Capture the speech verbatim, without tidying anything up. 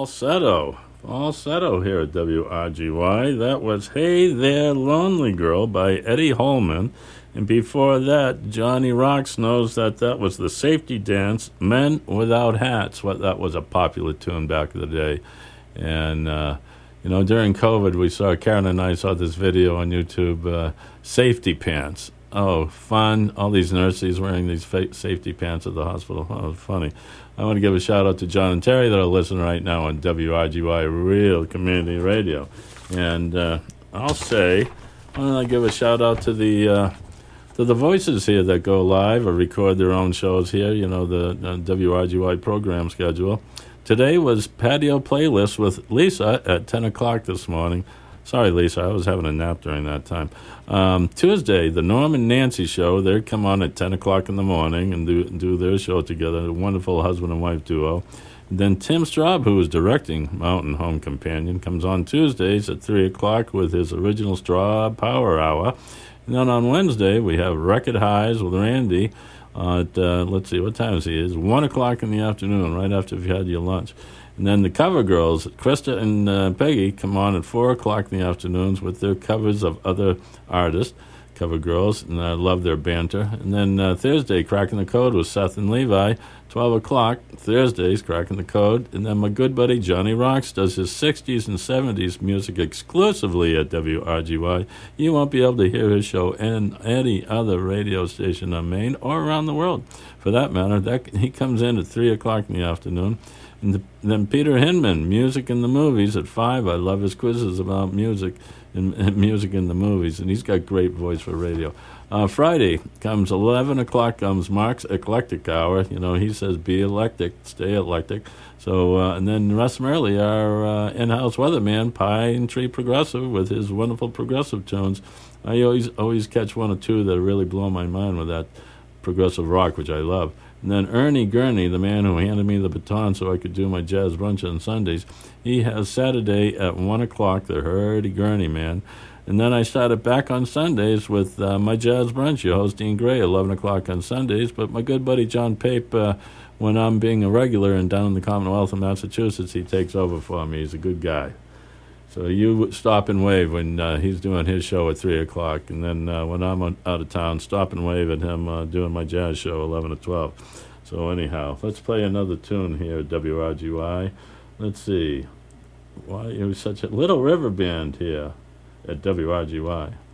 falsetto. Falsetto here at W R G Y. That was Hey There Lonely Girl by Eddie Holman. And before that, Johnny Rocks knows that that was the safety dance, Men Without Hats. What that was a popular tune back in the day. And, uh, you know, during COVID, we saw, Karen and I saw this video on YouTube, uh, safety pants. Oh, fun. All these nurses wearing these fa- safety pants at the hospital. Oh, funny. I want to give a shout-out to John and Terry that are listening right now on W R G Y Real Community Radio. And uh, I'll say, why don't I give a shout-out to the uh, to the voices here that go live or record their own shows here, you know, the uh, W R G Y program schedule. Today was Patio Playlist with Lisa at ten o'clock this morning. Sorry, Lisa, I was having a nap during that time. Um, Tuesday, the Norm and Nancy show. They come on at ten o'clock in the morning and do do their show together, a wonderful husband and wife duo. And then Tim Straub, who is directing Mountain Home Companion, comes on Tuesdays at three o'clock with his original Straub Power Hour. And then on Wednesday, we have Record Highs with Randy uh, at, uh, let's see, what time is it? It's one o'clock in the afternoon, right after you've had your lunch. And then the cover girls, Krista and uh, Peggy, come on at four o'clock in the afternoons with their covers of other artists, cover girls, and I love their banter. And then uh, Thursday, Cracking the Code with Seth and Levi, twelve o'clock, Thursdays, Cracking the Code. And then my good buddy Johnny Rocks does his sixties and seventies music exclusively at W R G Y. You won't be able to hear his show in any other radio station on Maine or around the world, for that matter. That he comes in at three o'clock in the afternoon. And the, then Peter Hinman, Music in the Movies at five. I love his quizzes about music and, and music in the movies, and he's got great voice for radio. Uh, Friday comes eleven o'clock comes Mark's Eclectic Hour. You know, he says be eclectic, stay eclectic. So, uh, and then Russ Merle, our uh, in-house weatherman, Pine Tree Progressive, with his wonderful progressive tunes. I always always catch one or two that really blow my mind with that progressive rock, which I love. And then Ernie Gurney, the man who handed me the baton so I could do my jazz brunch on Sundays, he has Saturday at one o'clock, the Hurdy Gurney man. And then I started back on Sundays with uh, my jazz brunch, your host Dean Gray, eleven o'clock on Sundays. But my good buddy John Pape, uh, when I'm being a regular and down in the Commonwealth of Massachusetts, he takes over for me. He's a good guy. So you stop and wave when uh, he's doing his show at three o'clock. And then uh, when I'm on, out of town, stop and wave at him uh, doing my jazz show, eleven to twelve. So anyhow, let's play another tune here at W R G Y. Let's see. Why it was such a Little River Band here at W R G Y.